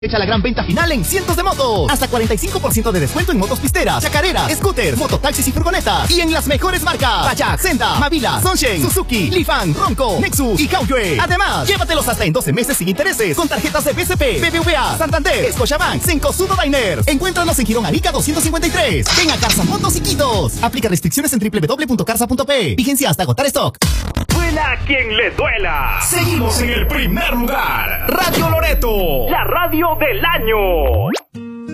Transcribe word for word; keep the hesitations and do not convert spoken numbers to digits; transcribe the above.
Echa la gran venta final en cientos de motos. Hasta cuarenta y cinco por ciento de descuento en motos pisteras, chacareras, scooters, mototaxis y furgonetas. Y en las mejores marcas: Bajaj, Senda, Mavila, Sunshine, Suzuki, Lifan, Ronco, Nexus y Haoyue. Además, llévatelos hasta en doce meses sin intereses con tarjetas de B C P, B B V A, Santander, Scotiabank, Cencosud o Diners. Encuéntranos en Girón Arica doscientos cincuenta y tres. Ven a Carza Motos y Quitos. Aplica restricciones en doble u doble u doble u punto carza punto pe. Vigencia hasta agotar stock. Duela a quien le duela. Seguimos en el primer lugar. Radio Loreto, la radio del año.